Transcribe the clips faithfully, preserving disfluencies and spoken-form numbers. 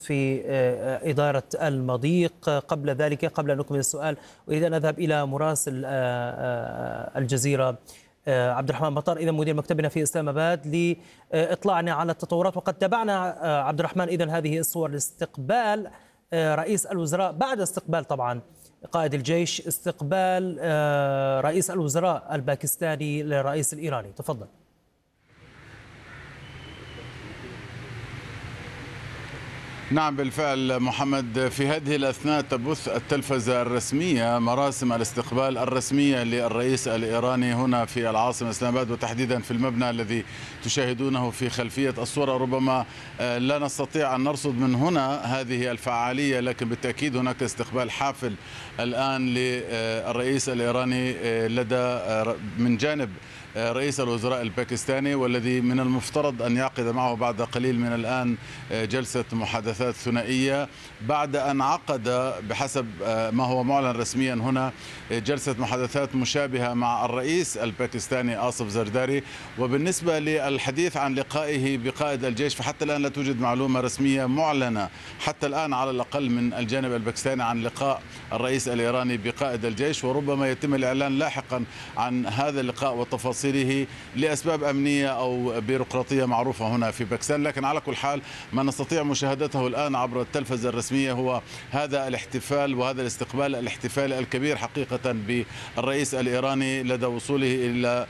في إدارة المضيق. قبل ذلك، قبل أن نكمل السؤال، أريد أن أذهب إلى مراسل الجزيرة عبد الرحمن مطر، إذا مدير مكتبنا في إسلام آباد، لإطلاعنا على التطورات. وقد تابعنا عبد الرحمن إذن هذه الصور لاستقبال رئيس الوزراء بعد استقبال طبعا قائد الجيش، استقبال رئيس الوزراء الباكستاني للرئيس الإيراني. تفضل. نعم بالفعل محمد، في هذه الأثناء تبث التلفزة الرسمية مراسم الاستقبال الرسمية للرئيس الإيراني هنا في العاصمة إسلام آباد، وتحديدا في المبنى الذي تشاهدونه في خلفية الصورة. ربما لا نستطيع أن نرصد من هنا هذه الفعالية، لكن بالتأكيد هناك استقبال حافل الآن للرئيس الإيراني لدى من جانب رئيس الوزراء الباكستاني، والذي من المفترض أن يعقد معه بعد قليل من الآن جلسة محادثات ثنائية، بعد أن عقد بحسب ما هو معلن رسميا هنا جلسة محادثات مشابهة مع الرئيس الباكستاني آصف زرداري. وبالنسبة للحديث عن لقائه بقائد الجيش، فحتى الآن لا توجد معلومة رسمية معلنة حتى الآن على الأقل من الجانب الباكستاني عن لقاء الرئيس الإيراني بقائد الجيش، وربما يتم الإعلان لاحقا عن هذا اللقاء وتفاصيله لأسباب أمنية أو بيروقراطية معروفة هنا في باكستان. لكن على كل حال ما نستطيع مشاهدته الآن عبر التلفزة الرسمية هو هذا الاحتفال وهذا الاستقبال الاحتفالي الكبير حقيقة بالرئيس الإيراني لدى وصوله إلى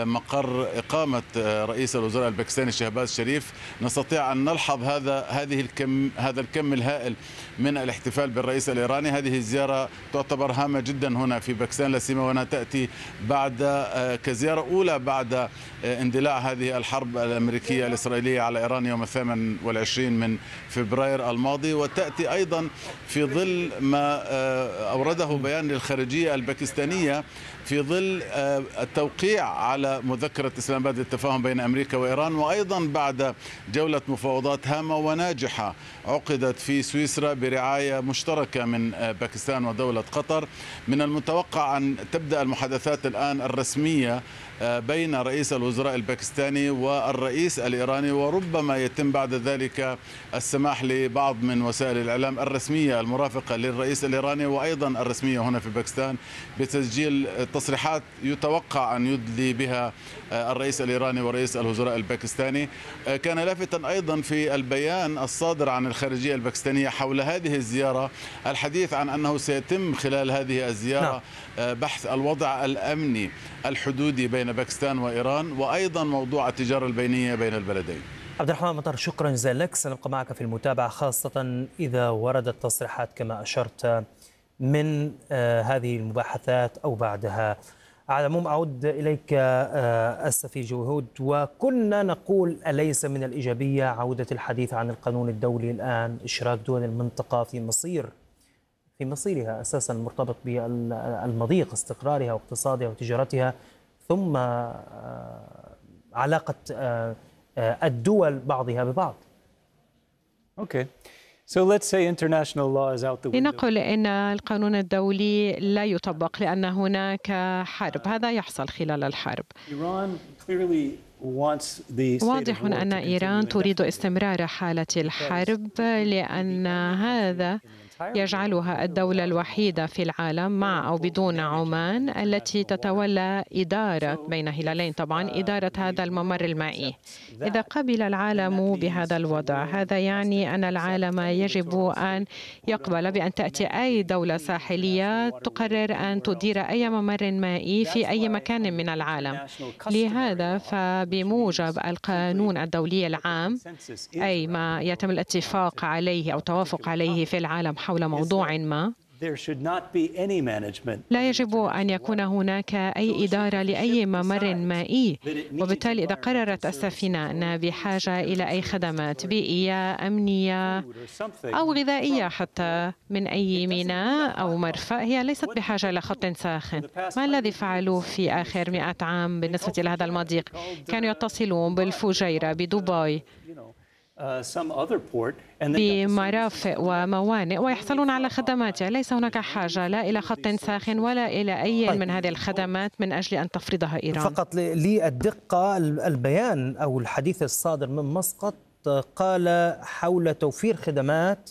مقر إقامة رئيس الوزراء الباكستاني شهباز شريف. نستطيع أن نلحظ هذا هذه الكم هذا الكم الهائل من الاحتفال بالرئيس الإيراني. هذه الزيارة تعتبر هامة جدا هنا في باكستان، لا سيما وأنها تأتي بعد كزيارة أولى بعد اندلاع هذه الحرب الأمريكية الإسرائيلية على إيران يوم الثامن والعشرين من فبراير الماضي، وتأتي أيضا في ظل ما أورده بيان للخارجية الباكستانية في ظل التوقيع على مذكرة إسلام آباد للتفاهم بين أمريكا وإيران، وأيضا بعد جولة مفاوضات هامة وناجحة عقدت في سويسرا برعاية مشتركة من باكستان ودولة قطر. من المتوقع أن تبدأ المحادثات الآن الرسمية بين رئيس الوزراء الباكستاني والرئيس الإيراني، وربما يتم بعد ذلك السماح لبعض من وسائل الإعلام الرسمية المرافقة للرئيس الإيراني وأيضا الرسمية هنا في باكستان بتسجيل تصريحات يتوقع أن يدلي بها الرئيس الإيراني ورئيس الوزراء الباكستاني. كان لافتا أيضا في البيان الصادر عن الخارجية الباكستانية حول هذه الزيارة الحديث عن أنه سيتم خلال هذه الزيارة بحث الوضع الأمني الحدودي بين باكستان وإيران، وأيضا موضوع التجارة البينية بين البلدين. عبد الرحمن مطر، شكرا جزيلا لك، سنبقى معك في المتابعة، خاصة إذا وردت تصريحات كما أشرت من آه هذه المباحثات أو بعدها. على العموم أعود إليك آه السفير جوهود، وكنا نقول أليس من الإيجابية عودة الحديث عن القانون الدولي الآن، إشراك دول المنطقة في مصير في مصيرها أساسا مرتبط بالمضيق، استقرارها واقتصادها وتجارتها، ثم علاقة الدول بعضها ببعض. Okay. So let's say international law is out the window. لنقل إن القانون الدولي لا يطبق لأن هناك حرب، هذا يحصل خلال الحرب. واضح أن إيران تريد استمرار حالة الحرب، لأن هذا يجعلها الدولة الوحيدة في العالم مع أو بدون عمان التي تتولى إدارة بين هلالين طبعا إدارة هذا الممر المائي. إذا قبل العالم بهذا الوضع، هذا يعني أن العالم يجب أن يقبل بأن تأتي أي دولة ساحلية تقرر أن تدير أي ممر مائي في أي مكان من العالم. لهذا فبموجب القانون الدولي العام، أي ما يتم الاتفاق عليه أو توافق عليه في العالم حول موضوع ما، لا يجب أن يكون هناك أي إدارة لأي ممر مائي. وبالتالي إذا قررت السفينة أنها بحاجة إلى أي خدمات بيئية، أمنية أو غذائية حتى من أي ميناء أو مرفأ، هي ليست بحاجة إلى خط ساخن. ما الذي فعلوه في آخر مئة عام بالنسبة إلى هذا المضيق؟ كانوا يتصلون بالفجيرة بدبي بمرافق وموانئ ويحصلون على خدماتها. ليس هناك حاجة لا إلى خط ساخن ولا إلى أي طيب. من هذه الخدمات من أجل أن تفرضها إيران. فقط للدقة، البيان أو الحديث الصادر من مسقط قال حول توفير خدمات